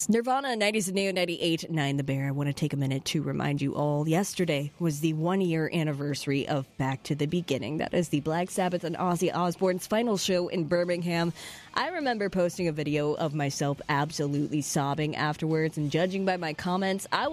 Nirvana, 90s and New, 98.9 The Bear. I want to take a minute to remind you all, yesterday was the 1-year anniversary of Back to the Beginning. That is the Black Sabbath and Ozzy Osbourne's final show in Birmingham. I remember posting a video of myself absolutely sobbing afterwards, and judging by my comments, I